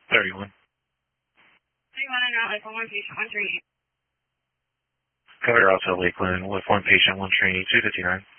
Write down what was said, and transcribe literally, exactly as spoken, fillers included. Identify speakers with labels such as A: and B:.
A: thirty-one.
B: thirty-one and out, like one patient, one trainee.
A: Cover also Lakeland with one patient, one trainee, two fifty-nine.